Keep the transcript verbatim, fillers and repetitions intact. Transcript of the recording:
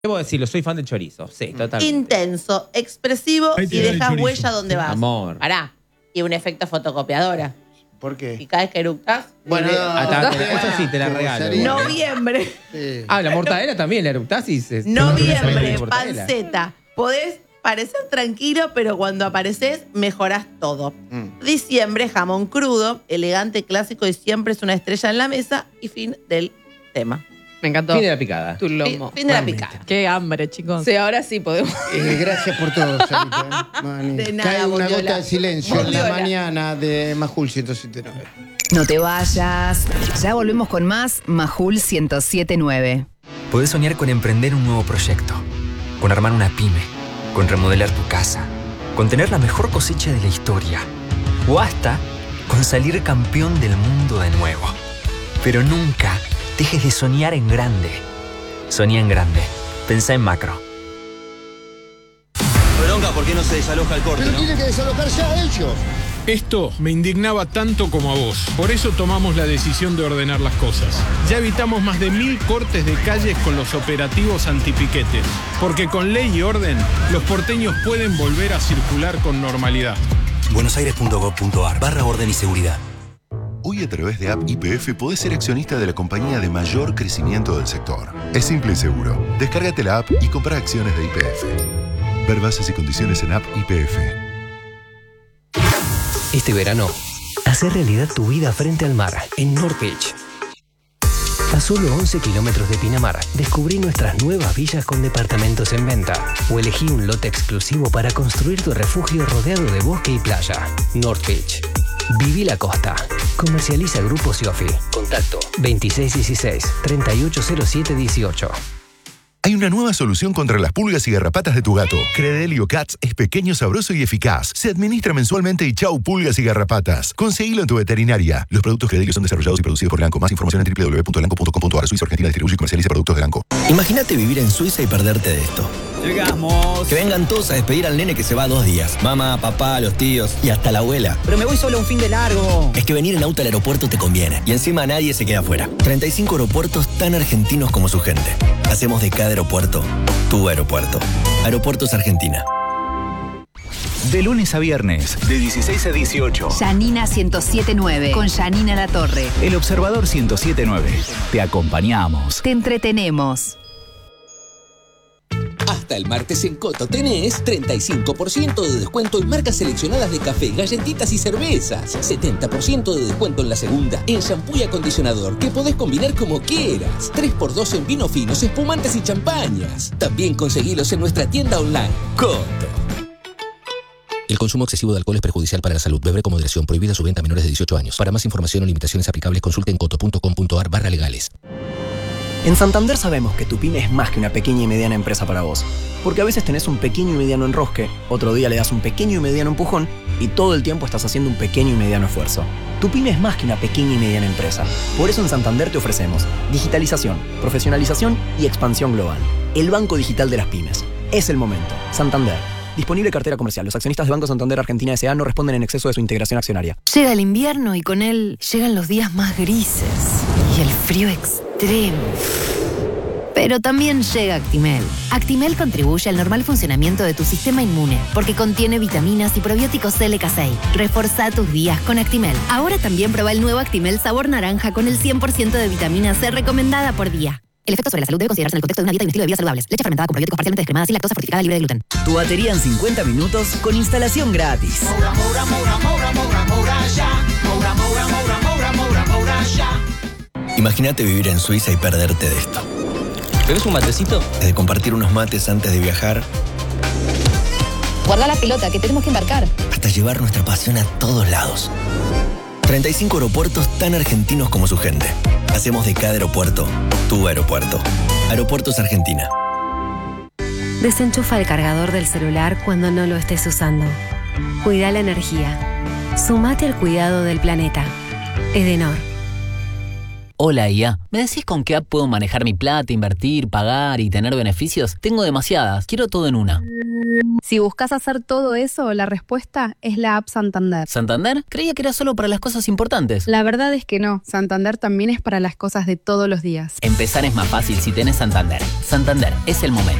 Debo decirlo, soy fan del chorizo. Sí, totalmente. Intenso, expresivo y dejas huella donde vas. Amor. Pará. Y un efecto fotocopiadora. ¿Por qué? Y cada vez que eructas. Bueno, eh, no, Hasta- eso sí te la regalo. Noviembre. Sí. Ah, la mortadela también, la eructasis. es- Noviembre, mortadela. panceta. Podés parecer tranquilo, pero cuando apareces, mejorás todo. Mm. Diciembre, jamón crudo, elegante, clásico y siempre es una estrella en la mesa. Y fin del tema. Me encantó. Fin de la picada. Tu Fin, lomo. fin de la picada. Qué hambre, chicos. Sí, ahora sí podemos. Eh, gracias por todo, Sarita. ¿eh? Mani. De nada, Cae una Bondiola. gota de silencio en la Bondiola. mañana de Majul ciento siete punto nueve. No te vayas. Ya volvemos con más Majul ciento siete punto nueve. Podés soñar con emprender un nuevo proyecto, con armar una pyme, con remodelar tu casa, con tener la mejor cosecha de la historia o hasta con salir campeón del mundo de nuevo. Pero nunca dejes de soñar en grande. Soñá en grande. Pensá en macro. Bronca, ¿por qué no se desaloja el corte, Pero no? tienen que desalojar ya ellos. Esto me indignaba tanto como a vos. Por eso tomamos la decisión de ordenar las cosas. Ya evitamos más de mil cortes de calles con los operativos antipiquetes. Porque con ley y orden, los porteños pueden volver a circular con normalidad. buenosaires.gov.ar barra orden y seguridad. Hoy a través de App Y P F podés ser accionista de la compañía de mayor crecimiento del sector. Es simple y seguro. Descárgate la app y compra acciones de Y P F. Ver bases y condiciones en App Y P F. Este verano, hacer realidad tu vida frente al mar en North Beach. A solo once kilómetros de Pinamar, descubrí nuestras nuevas villas con departamentos en venta o elegí un lote exclusivo para construir tu refugio rodeado de bosque y playa. North Beach. Viví la costa. Comercializa Grupo Siofi. Contacto veintiséis dieciséis, treinta y ocho cero siete dieciocho. Hay una nueva solución contra las pulgas y garrapatas de tu gato. Credelio Cats es pequeño, sabroso y eficaz. Se administra mensualmente y chau pulgas y garrapatas. Conseguilo en tu veterinaria. Los productos Credelio son desarrollados y producidos por Elanco. Más información en doble u doble u doble u punto elanco punto com punto a r. Suiza Argentina distribuye y comercializa productos de Elanco. Imagínate vivir en Suiza y perderte de esto. Llegamos. Que vengan todos a despedir al nene que se va dos días. Mamá, papá, los tíos y hasta la abuela. Pero me voy solo un fin de largo. Es que venir en auto al aeropuerto te conviene. Y encima nadie se queda afuera. treinta y cinco aeropuertos tan argentinos como su gente. Hacemos de cada aeropuerto tu aeropuerto. Aeropuertos Argentina. De lunes a viernes, de dieciséis a dieciocho. Janina ciento siete punto nueve con Janina Latorre. El Observador ciento siete punto nueve. Te acompañamos. Te entretenemos. Hasta el martes en Coto tenés treinta y cinco por ciento de descuento en marcas seleccionadas de café, galletitas y cervezas. setenta por ciento de descuento en la segunda, en shampoo y acondicionador, que podés combinar como quieras. tres por dos en vinos finos, espumantes y champañas. También conseguilos en nuestra tienda online. Coto. El consumo excesivo de alcohol es perjudicial para la salud. Beber con moderación. Prohibida su venta a menores de dieciocho años. Para más información o limitaciones aplicables, consulte en coto punto com punto a r barra legales. En Santander sabemos que tu pyme es más que una pequeña y mediana empresa para vos. Porque a veces tenés un pequeño y mediano enrosque, otro día le das un pequeño y mediano empujón y todo el tiempo estás haciendo un pequeño y mediano esfuerzo. Tu pyme es más que una pequeña y mediana empresa. Por eso en Santander te ofrecemos digitalización, profesionalización y expansión global. El banco digital de las pymes. Es el momento. Santander. Disponible cartera comercial. Los accionistas de Banco Santander Argentina S A no responden en exceso de su integración accionaria. Llega el invierno y con él llegan los días más grises y el frío extremo. Pero también llega Actimel. Actimel contribuye al normal funcionamiento de tu sistema inmune porque contiene vitaminas y probióticos L K seis. Reforza tus días con Actimel. Ahora también prueba el nuevo Actimel sabor naranja con el cien por ciento de vitamina C recomendada por día. El efecto sobre la salud debe considerarse en el contexto de una dieta y un estilo de vida saludables. Leche fermentada con probióticos parcialmente descremadas y lactosa fortificada libre de gluten. Tu batería en cincuenta minutos con instalación gratis. Moura, Moura, Moura, Moura, Moura, Moura, ya. Moura, Moura, Moura, Moura, Moura, Moura, ya. Imagínate vivir en Suiza y perderte de esto. ¿Querés un matecito? De compartir unos mates antes de viajar, Guarda la pelota que tenemos que embarcar. hasta llevar nuestra pasión a todos lados. treinta y cinco aeropuertos tan argentinos como su gente. Hacemos de cada aeropuerto tu aeropuerto. Aeropuertos Argentina. Desenchufa el cargador del celular cuando no lo estés usando. Cuida la energía. Sumate al cuidado del planeta. Edenor. Hola I A, ¿me decís con qué app puedo manejar mi plata, invertir, pagar y tener beneficios? Tengo demasiadas, quiero todo en una. Si buscas hacer todo eso, la respuesta es la app Santander. ¿Santander? Creía que era solo para las cosas importantes. La verdad es que no, Santander también es para las cosas de todos los días. Empezar es más fácil si tenés Santander. Santander es el momento.